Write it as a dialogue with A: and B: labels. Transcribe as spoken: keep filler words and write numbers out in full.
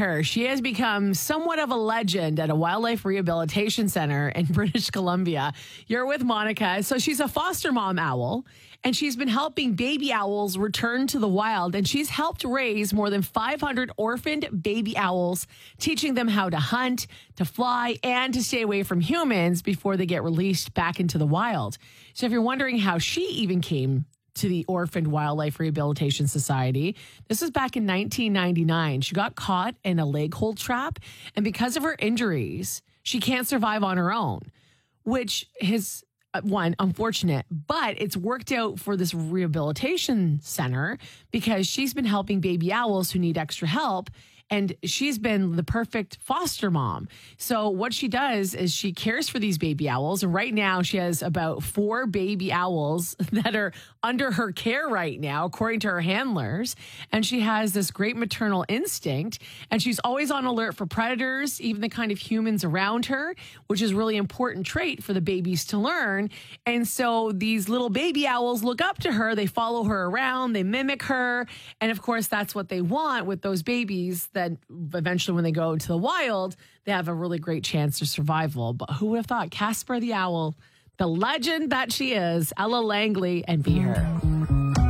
A: her. She has become somewhat of a legend at a wildlife rehabilitation center in British Columbia. You're with Monica. So she's a foster mom owl, and she's been helping baby owls return to the wild. And she's helped raise more than five hundred orphaned baby owls, teaching them how to hunt, to fly, and to stay away from humans before they get released back into the wild. So if you're wondering how she even came to the Orphaned Wildlife Rehabilitation Society. This was back in nineteen ninety-nine. She got caught in a leg hold trap, and because of her injuries, she can't survive on her own, which is, uh, one, unfortunate, but it's worked out for this rehabilitation center because she's been helping baby owls who need extra help. And she's been the perfect foster mom. So what she does is she cares for these baby owls. And right now she has about four baby owls that are under her care right now, according to her handlers. And she has this great maternal instinct. And she's always on alert for predators, even the kind of humans around her, which is a really important trait for the babies to learn. And so these little baby owls look up to her. They follow her around. They mimic her. And of course, that's what they want with those babies, that eventually when they go into the wild, they have a really great chance of survival. But who would have thought Casper the Owl, the legend that she is, Ella Langley, and Be Her.